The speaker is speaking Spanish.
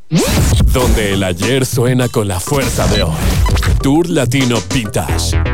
Donde el ayer suena con la fuerza de hoy. Tour Latino Vintage.